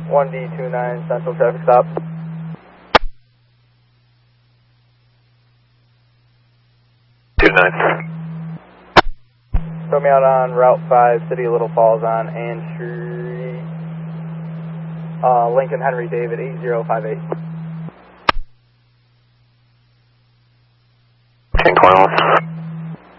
1D29 Central Traffic Stop. Throw me out on Route 5, City of Little Falls on Ann Street. Lincoln Henry David 8058. King Cornwall.